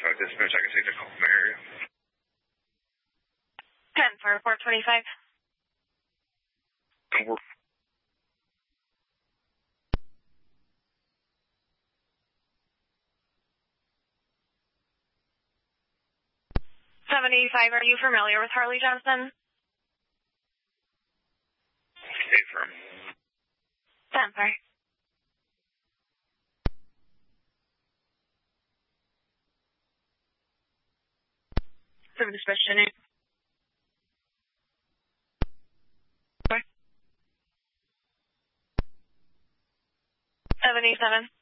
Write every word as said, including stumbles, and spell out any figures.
twenty-five dispatch, I can take the call from the area. ten for four twenty-five. Four. seven eighty-five, are you familiar with Harley Johnson? Stay firm. ten four. Seven dispatch to name. seven eighty-seven.